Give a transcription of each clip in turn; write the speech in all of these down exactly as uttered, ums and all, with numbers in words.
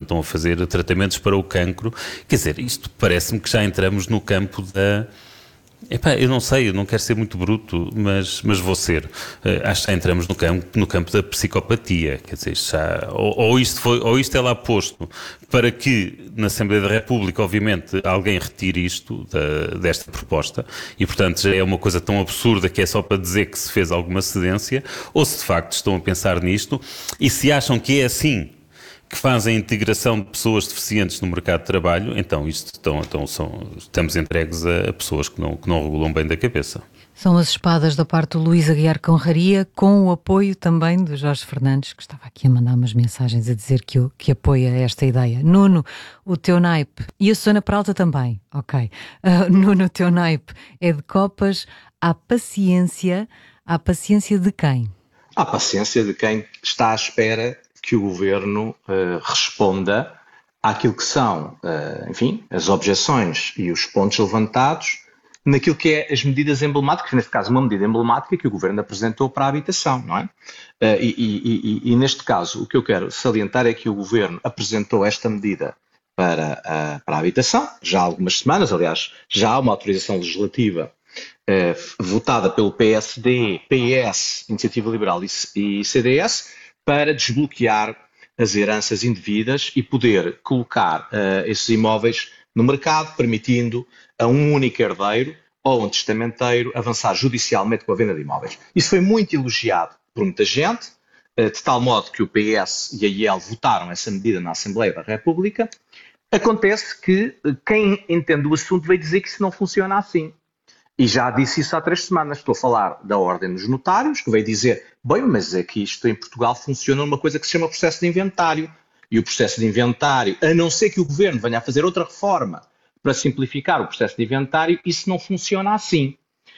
estão a fazer tratamentos para o cancro. Quer dizer, isto parece-me que já entramos no campo da... Epá, eu não sei, eu não quero ser muito bruto, mas, mas vou ser. Uh, acho que já entramos no campo, no campo da psicopatia. Quer dizer, já, ou, ou, isto foi, ou isto é lá posto para que na Assembleia da República, obviamente, alguém retire isto da, desta proposta e, portanto, já é uma coisa tão absurda que é só para dizer que se fez alguma cedência, ou se de facto estão a pensar nisto e se acham que é assim que fazem a integração de pessoas deficientes no mercado de trabalho, então isto estão, então são, estamos entregues a, a pessoas que não, que não regulam bem da cabeça. São as espadas da parte do Luís Aguiar Conraria, com o apoio também do Jorge Fernandes, que estava aqui a mandar umas mensagens a dizer que, que apoia esta ideia. Nuno, o teu naipe, e a Susana Peralta também, ok. Uh, Nuno, o teu naipe é de copas, há paciência, há paciência de quem? Há paciência de quem está à espera que o Governo uh, responda àquilo que são, uh, enfim, as objeções e os pontos levantados naquilo que é as medidas emblemáticas, neste caso uma medida emblemática que o Governo apresentou para a habitação, não é? Uh, e, e, e, e neste caso o que eu quero salientar é que o Governo apresentou esta medida para a, para a habitação, já há algumas semanas, aliás, já há uma autorização legislativa uh, votada pelo P S D, P S, Iniciativa Liberal e, e C D S, para desbloquear as heranças indevidas e poder colocar uh, esses imóveis no mercado, permitindo a um único herdeiro ou um testamenteiro avançar judicialmente com a venda de imóveis. Isso foi muito elogiado por muita gente, uh, de tal modo que o P S e a I E L votaram essa medida na Assembleia da República. Acontece que uh, quem entende o assunto veio dizer que isso não funciona assim. E já disse isso há três semanas. Estou a falar da Ordem dos Notários, que veio dizer, bem, mas é que isto em Portugal funciona numa coisa que se chama processo de inventário. E o processo de inventário, a não ser que o Governo venha a fazer outra reforma para simplificar o processo de inventário, isso não funciona assim.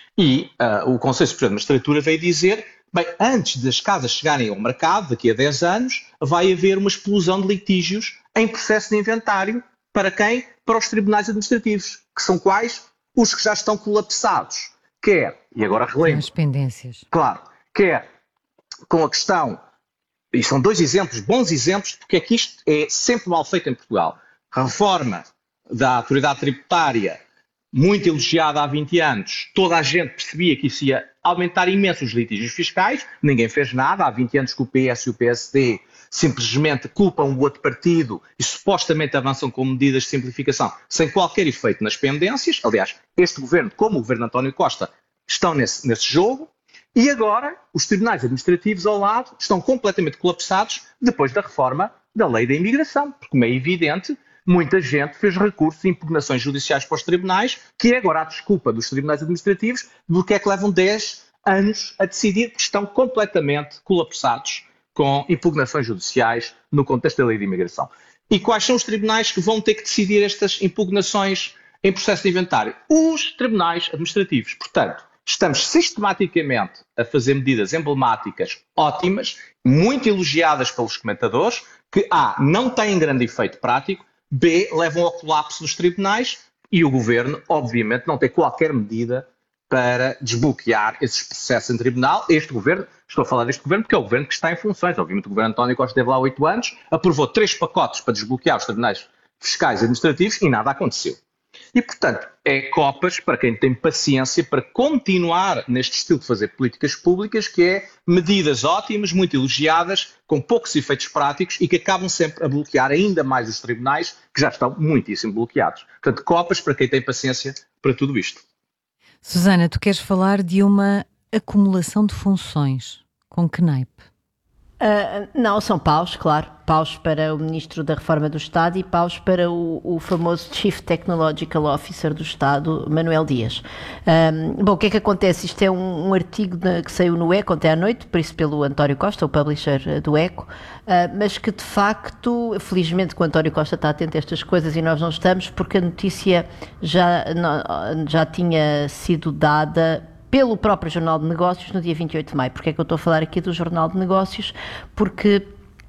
E uh, o Conselho Superior de Magistratura veio dizer, bem, antes das casas chegarem ao mercado, daqui a dez anos, vai haver uma explosão de litígios em processo de inventário. Para quem? Para os tribunais administrativos, que são quais? Os que já estão colapsados, quer, e agora relembro, as pendências. Claro, quer com a questão, e são dois exemplos, bons exemplos, porque é que isto é sempre mal feito em Portugal. A reforma da autoridade tributária, muito elogiada há vinte anos, toda a gente percebia que isso ia aumentar imenso os litígios fiscais, ninguém fez nada, há vinte anos que o P S e o P S D simplesmente culpam o outro partido e supostamente avançam com medidas de simplificação sem qualquer efeito nas pendências. Aliás, este governo, como o governo António Costa, estão nesse, nesse jogo. E agora, os tribunais administrativos ao lado estão completamente colapsados depois da reforma da lei da imigração. Porque, como é evidente, muita gente fez recursos e impugnações judiciais para os tribunais, que é agora a desculpa dos tribunais administrativos do que é que levam dez anos a decidir, porque estão completamente colapsados com impugnações judiciais no contexto da lei de imigração. E quais são os tribunais que vão ter que decidir estas impugnações em processo de inventário? Os tribunais administrativos. Portanto, estamos sistematicamente a fazer medidas emblemáticas ótimas, muito elogiadas pelos comentadores, que A, não têm grande efeito prático, B, levam ao colapso dos tribunais e o Governo, obviamente, não tem qualquer medida para desbloquear esses processos em tribunal. Este Governo, estou a falar deste Governo porque é o Governo que está em funções. Obviamente o Governo António Costa esteve lá há oito anos, aprovou três pacotes para desbloquear os tribunais fiscais e administrativos e nada aconteceu. E, portanto, é copas para quem tem paciência para continuar neste estilo de fazer políticas públicas, que é medidas ótimas, muito elogiadas, com poucos efeitos práticos e que acabam sempre a bloquear ainda mais os tribunais, que já estão muitíssimo bloqueados. Portanto, copas para quem tem paciência para tudo isto. Susana, tu queres falar de uma acumulação de funções. Com que naipe? Uh, não, são paus, claro. Paus para o Ministro da Reforma do Estado e paus para o, o famoso Chief Technological Officer do Estado, Manuel Dias. Um, bom, o que é que acontece? Isto é um, um artigo de, que saiu no Eco ontem à noite, por isso pelo António Costa, o publisher do Eco, uh, mas que de facto, felizmente que o António Costa está atento a estas coisas e nós não estamos, porque a notícia já, não, já tinha sido dada pelo próprio Jornal de Negócios no dia vinte e oito de maio. Porque é que eu estou a falar aqui do Jornal de Negócios? Porque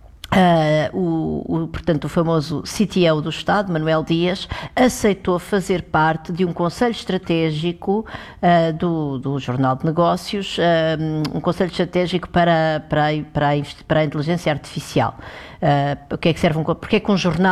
uh, o, o, portanto, o famoso C T O do Estado, Manuel Dias, aceitou fazer parte de um conselho estratégico uh, do, do Jornal de Negócios, uh, um conselho estratégico para, para, a, para, a, para a inteligência artificial. Uh, o que é que serve um, porque é que um jornal